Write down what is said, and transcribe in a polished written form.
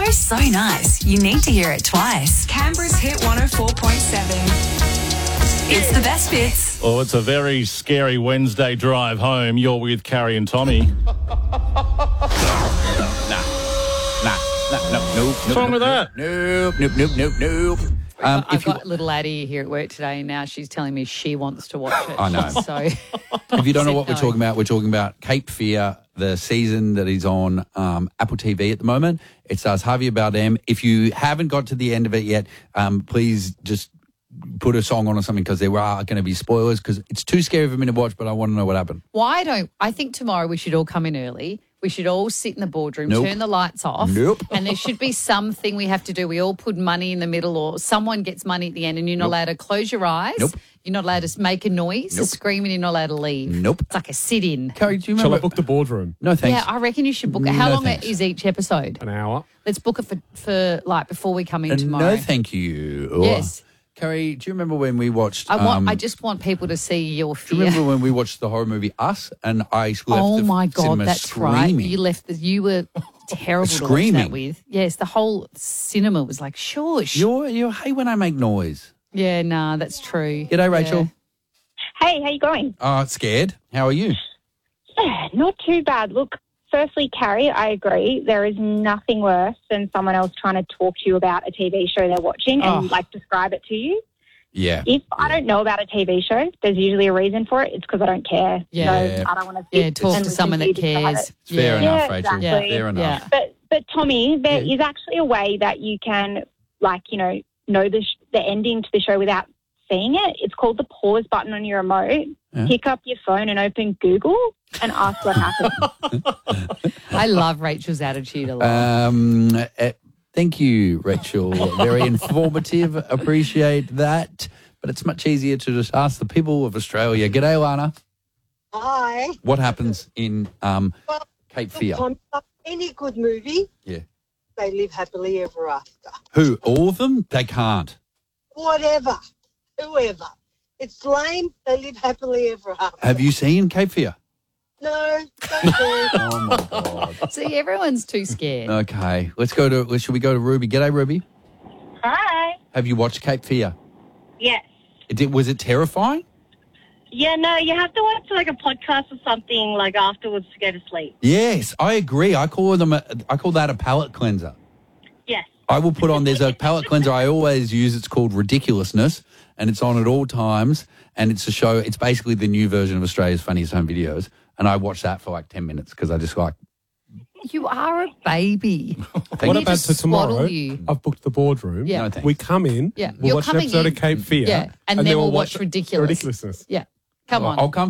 so nice, you need to hear it twice. Canberra's Hit 104.7. It's the best bits. Oh, it's a very scary Wednesday drive home. You're with Carrie and Tommy. What's wrong with that? Nope. I've got little Addie here at work today, and now she's telling me she wants to watch it. I know. So, If you don't know what no. we're talking about Cape Fear, the season that is on Apple TV at the moment. It stars Javier Bardem. If you haven't got to the end of it yet, please just put a song on or something, because there are going to be spoilers, because it's too scary for me to watch, but I want to know what happened. I think tomorrow we should all come in early. We should all sit in the boardroom, Nope. turn the lights off. Nope. And there should be something we have to do. We all put money in the middle, or someone gets money at the end, and you're not allowed to close your eyes. Nope. You're not allowed to make a noise, Nope. scream, and you're not allowed to leave. Nope. It's like a sit-in. Carrie, do you Shall remember? I book the boardroom? No, thanks. Yeah, I reckon you should book it. How No, long thanks. is each episode? An hour. Let's book it for like before we come in tomorrow. No, thank you. Yes. Carrie, do you remember when we watched... I just want people to see your do fear. you remember when we watched the horror movie Us, and I left Oh the my God, cinema that's screaming? right. You were terrible to watch Screaming. that with. Yes, the whole cinema was like, shush. You hate when I make noise. Yeah, nah, that's true. G'day, Rachel. Hey, how you going? Scared. How are you? Yeah, not too bad. Look, firstly, Carrie, I agree. There is nothing worse than someone else trying to talk to you about a TV show they're watching and describe it to you. Yeah. If I don't know about a TV show, there's usually a reason for it. It's because I don't care. Yeah. So I don't want to Yeah, talk to someone that cares. It's fair enough, Yeah, Rachel. exactly. Fair enough. Yeah. But Tommy, there is actually a way that you can, know the ending to the show without seeing it. It's called the pause button on your remote. Yeah. Pick up your phone and open Google and ask what happened. I love Rachel's attitude a lot. Thank you, Rachel. Very informative. Appreciate that. But it's much easier to just ask the people of Australia. G'day, Lana. Hi. What happens in Cape Fear? Any good movie, Yeah. they live happily ever after. Who? All of them? They can't. Whatever. Whoever. It's lame, they live happily ever after. Have you seen Cape Fear? No, don't care. Oh, my God. See, everyone's too scared. Okay. Should we go to Ruby? G'day, Ruby. Hi. Have you watched Cape Fear? Yes. Was it terrifying? Yeah, no, you have to watch like a podcast or something like afterwards to go to sleep. Yes, I agree. I call that a palate cleanser. Yes. I will put on, there's a palate cleanser I always use. It's called Ridiculousness, and it's on at all times. And it's a show, it's basically the new version of Australia's Funniest Home Videos. And I watch that for like 10 minutes because I just like... You are a baby. What need about to to tomorrow? swaddle you. I've booked the boardroom. Yeah. No, thanks. We come in. Yeah. We'll You're watch an coming episode in. of Cape Fear. Yeah. And then we'll watch Ridiculous. Ridiculousness. Yeah. Come on. I'll come